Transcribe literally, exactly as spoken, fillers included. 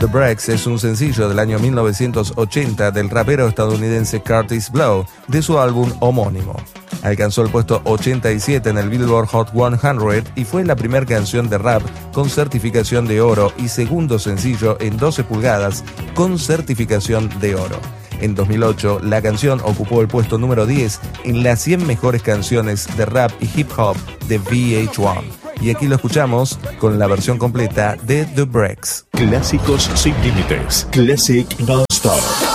The Breaks es un sencillo del año mil novecientos ochenta del rapero estadounidense Kurtis Blow de su álbum homónimo. Alcanzó el puesto ochenta y siete en el Billboard Hot cien y fue la primera canción de rap con certificación de oro y segundo sencillo en doce pulgadas con certificación de oro. En dos mil ocho, la canción ocupó el puesto número diez en las cien mejores canciones de rap y hip hop de V H uno. Y aquí lo escuchamos con la versión completa de The Breaks. Clásicos sin límites. Classic Non-Stop.